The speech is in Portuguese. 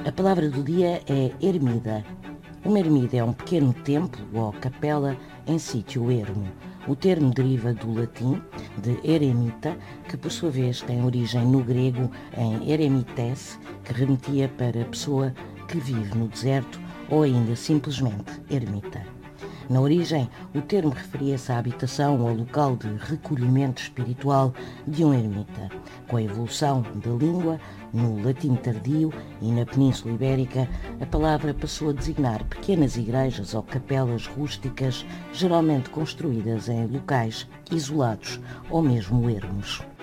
A palavra do dia é ermida. Uma ermida é um pequeno templo ou capela em sítio ermo. O termo deriva do latim, de eremita, que por sua vez tem origem no grego em eremites, que remetia para a pessoa que vive no deserto ou ainda simplesmente ermita. Na origem, o termo referia-se à habitação ou local de recolhimento espiritual de um ermita. Com a evolução da língua, no latim tardio e na Península Ibérica, a palavra passou a designar pequenas igrejas ou capelas rústicas, geralmente construídas em locais isolados ou mesmo ermos.